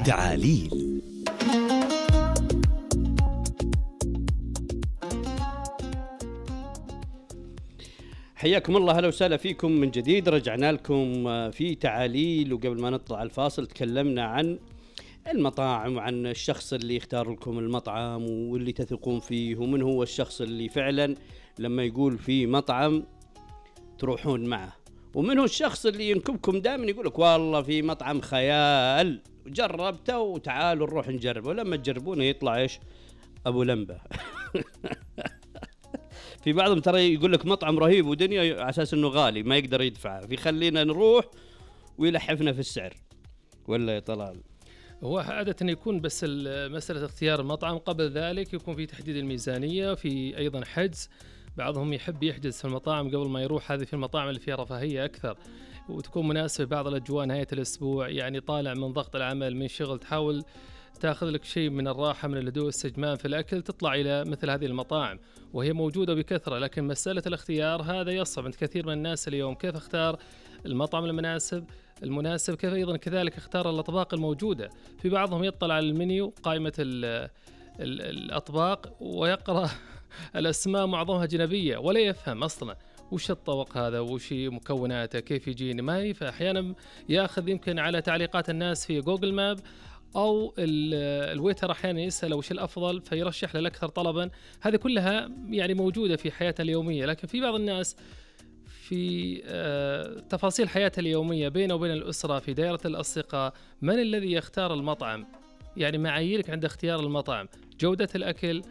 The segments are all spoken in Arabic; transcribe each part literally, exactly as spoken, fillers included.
تعاليل. حياكم الله، هلا وسهلا فيكم من جديد. رجعنا لكم في تعاليل، وقبل ما نطلع الفاصل تكلمنا عن المطاعم وعن الشخص اللي يختار لكم المطعم واللي تثقون فيه، ومن هو الشخص اللي فعلا لما يقول في مطعم تروحون معه، ومن هو الشخص اللي ينكبكم دائما يقول لك والله في مطعم خيال جربته وتعالوا نروح نجربه، ولما تجربونه يطلع ايش؟ ابو لمبه. في بعضهم ترى يقول لك مطعم رهيب ودنيا على اساس انه غالي ما يقدر يدفعه، فيخلينا نروح ويلحفنا في السعر. ولا يا طلال؟ هو عادة يكون بس مسألة اختيار المطعم، قبل ذلك يكون في تحديد الميزانية، في أيضا حجز. بعضهم يحب يحجز في المطاعم قبل ما يروح، هذه في المطاعم اللي فيها رفاهية أكثر وتكون مناسبة بعض الأجواء نهاية الأسبوع، يعني طالع من ضغط العمل من شغل، تحاول تاخذ لك شيء من الراحة من الهدوء استجمام في الأكل، تطلع إلى مثل هذه المطاعم وهي موجودة بكثرة. لكن مسألة الاختيار هذا يصعب عند كثير من الناس اليوم، كيف اختار المطعم المناسب المناسب كيف أيضا كذلك اختار الأطباق الموجودة. في بعضهم يطلع على المنيو قائمة ال ال الأطباق ويقرأ الأسماء معظمها أجنبية ولا يفهم أصلا وش الطبق هذا وش مكوناته كيف يجيني، ما هي. فأحيانا يأخذ يمكن على تعليقات الناس في جوجل ماب، أو الويتر أحيانا يسأل وش الأفضل فيرشح للأكثر طلبا. هذه كلها يعني موجودة في حياتنا اليومية. لكن في بعض الناس في تفاصيل حياتها اليومية بينه وبين الأسرة، في دائرة الأصدقاء، من الذي يختار المطعم؟ يعني معاييرك عند اختيار المطعم، جودة الأكل،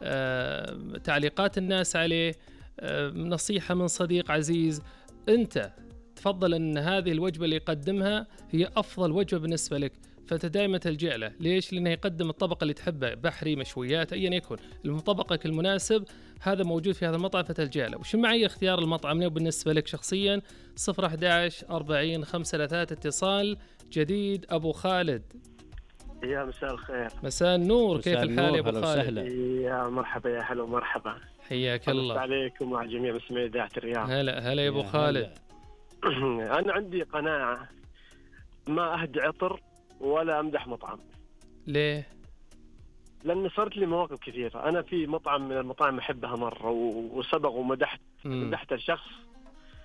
تعليقات الناس عليه، نصيحة من صديق عزيز، أنت تفضل أن هذه الوجبة اللي يقدمها هي أفضل وجبة بالنسبة لك، فأنت دائما تلجأ له. ليش؟ لأنه يقدم الطبق اللي تحبه، بحري، مشويات، أيا يكن طبقك المناسب هذا موجود في هذا المطعم فتلجأ له. وش معي اختيار المطعم بالنسبة لك شخصيا؟ صفر أحد عشر أربعين خمسة ثلاثة. اتصال جديد. أبو خالد، يا مساء الخير. مساء النور، كيف الحال يا أبو خالد؟ يا مرحبا، يا هلا ومرحبا، حياك الله. عليكم وعلى جميع مسؤولين إذاعة الرياض. هلا هلا يا أبو خالد. أنا عندي قناعة ما أهدي عطر ولا أمدح مطعم. ليه؟ لأن صارت لي مواقف كثيرة. أنا في مطعم من المطاعم أحبها مرة وسبق ومدحت مدحت الشخص